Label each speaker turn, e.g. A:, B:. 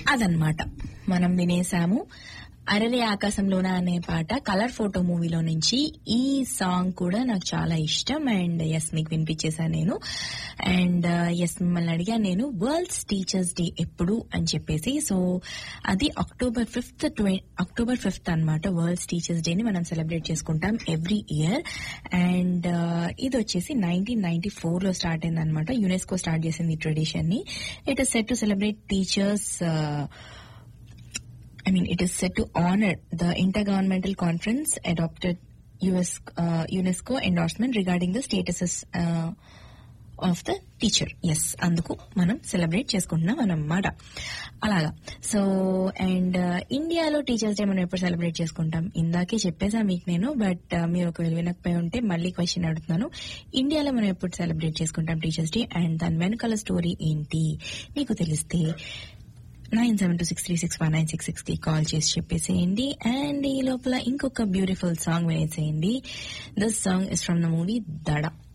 A: అదనమాట మనం వినేసాము. అరవే ఆకాశంలోన అనే పాట కలర్ ఫోటో మూవీలో నుంచి. ఈ సాంగ్ కూడా నాకు చాలా ఇష్టం. అండ్ ఎస్, మీకు వినిపించేశాను నేను. అండ్ ఎస్, మిమ్మల్ని అడిగాను నేను వరల్డ్స్ టీచర్స్ డే ఎప్పుడు అని చెప్పేసి. సో అది అక్టోబర్ 5th అనమాట. వరల్డ్స్ టీచర్స్ డే ని మనం సెలబ్రేట్ చేసుకుంటాం ఎవ్రీ ఇయర్. అండ్ ఇది వచ్చేసి 1994 లో స్టార్ట్ అయింది అనమాట. యునెస్కో స్టార్ట్ చేసింది ఈ ట్రెడిషన్ ని. It is set to celebrate teachers. It is set to honor the Intergovernmental Conference adopted UNESCO endorsement regarding the statuses of the teacher. Yes, అందుకు మనం సెలబ్రేట్ చేసుకుంటున్నాం అన్నమాట. అలాగా. సో అండ్ ఇండియాలో టీచర్స్ డే మనం ఎప్పుడు సెలబ్రేట్ చేసుకుంటాం? ఇందాకే చెప్పేసా మీకు నేను, బట్ మీరు ఒకవేళ వినకపోయి ఉంటే మళ్ళీ క్వశ్చన్ అడుగుతున్నాను. ఇండియాలో మనం ఎప్పుడు సెలబ్రేట్ చేసుకుంటాం టీచర్స్ డే, అండ్ దాని వెనకాల స్టోరీ ఏంటి మీకు తెలిస్తే 9726361966 కి కాల్ చేసి చెప్పేసేయండి. అండ్ ఈ లోపల ఇంకొక beautiful song వినేసేయండి. This song is from the movie దడ.